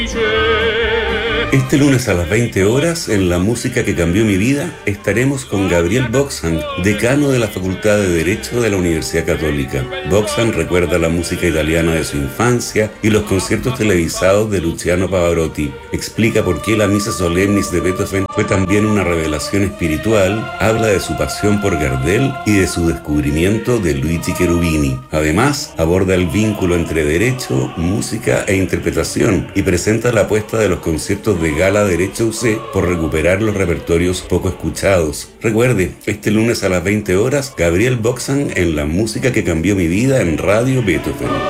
Este lunes a las 20 horas, en La Música que Cambió Mi Vida, estaremos con Gabriel Boxan, decano de la Facultad de Derecho de la Universidad Católica. Boxan recuerda la música italiana de su infancia y los conciertos televisados de Luciano Pavarotti. Explica por qué la Misa Solemnis de Beethoven fue también una revelación espiritual, habla de su pasión por Gardel y de su descubrimiento de Luigi Cherubini. Además, aborda el vínculo entre derecho, música e interpretación y presenta la apuesta de los conciertos de Gala Derecho UC por recuperar los repertorios poco escuchados. Recuerde, este lunes a las 20 horas, Gabriel Boxan en La Música que Cambió Mi Vida en Radio Beethoven.